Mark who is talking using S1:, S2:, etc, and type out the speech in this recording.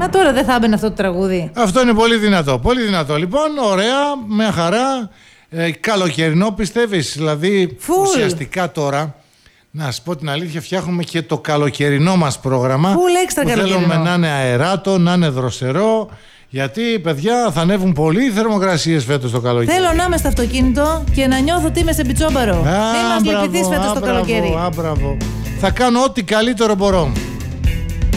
S1: Μα τώρα δεν θα έμπαινε αυτό το τραγούδι.
S2: Αυτό είναι πολύ δυνατό. Πολύ δυνατό. Λοιπόν, ωραία, μια χαρά. Καλοκαιρινό πιστεύεις? Δηλαδή, ουσιαστικά τώρα, να σου πω την αλήθεια, φτιάχνουμε και το καλοκαιρινό μας πρόγραμμα.
S1: Έξτρα καλοκαιρινό.
S2: Θέλουμε να είναι αεράτο, να είναι δροσερό. Γιατί, παιδιά, θα ανέβουν πολύ οι θερμοκρασίες φέτος το καλοκαίρι.
S1: Θέλω να είμαι στο αυτοκίνητο και να νιώθω ότι είμαι σε πιτσόμπαρο. Μην μας λυπηθείς φέτος το καλοκαίρι.
S2: Μπράβο. Θα κάνω ό,τι καλύτερο μπορώ.